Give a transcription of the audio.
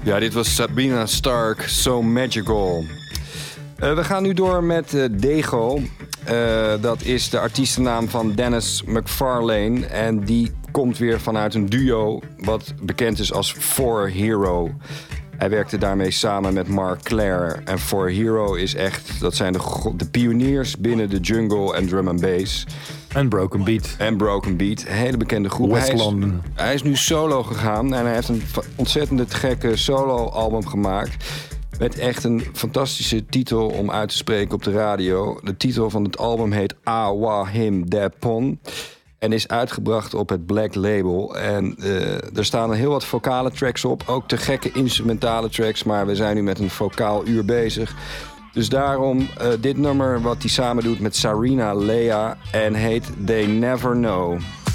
Ja, dit was Sabrina Stark, So Magical. We gaan nu door met Dego. Dat is de artiestennaam van Dennis McFarlane. En die komt weer vanuit een duo wat bekend is als For Hero. Hij werkte daarmee samen met Mark Claire. En For Hero is echt, dat zijn de pioniers binnen de jungle en drum and bass. En Broken Beat. En Broken Beat, een hele bekende groep. West London. Hij is nu solo gegaan en hij heeft een ontzettend gekke solo-album gemaakt. Met echt een fantastische titel om uit te spreken op de radio. De titel van het album heet Awa Him Depon. En is uitgebracht op het Black Label. En er staan heel wat vocale tracks op. Ook te gekke instrumentale tracks. Maar we zijn nu met een vocaal uur bezig. Dus daarom dit nummer wat hij samen doet met Sarina Lea. En heet They Never Know.